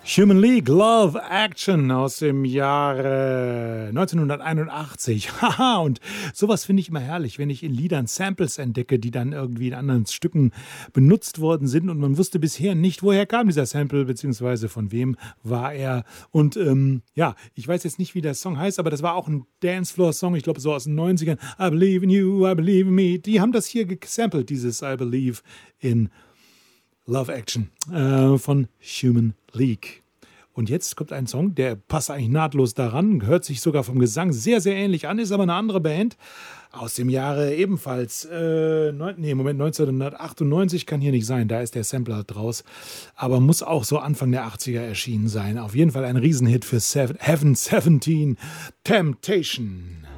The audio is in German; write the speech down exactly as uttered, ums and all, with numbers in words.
Human League, Love Action aus dem Jahre neunzehnhunderteinundachtzig. Haha, und sowas finde ich immer herrlich, wenn ich in Liedern Samples entdecke, die dann irgendwie in anderen Stücken benutzt worden sind und man wusste bisher nicht, woher kam dieser Sample, beziehungsweise von wem war er. Und ähm, ja, ich weiß jetzt nicht, wie der Song heißt, aber das war auch ein Dancefloor-Song, ich glaube so aus den neunzigern. I believe in you, I believe in me. Die haben das hier gesampelt, dieses I believe in Love Action äh, von Human League. Und jetzt kommt ein Song, der passt eigentlich nahtlos daran, hört sich sogar vom Gesang sehr, sehr ähnlich an, ist aber eine andere Band aus dem Jahre ebenfalls, äh, neun, nee, Moment, neunzehnhundertachtundneunzig kann hier nicht sein, da ist der Sampler draus, aber muss auch so Anfang der achtziger erschienen sein. Auf jeden Fall ein Riesenhit für Seven, Heaven siebzehn, Temptation.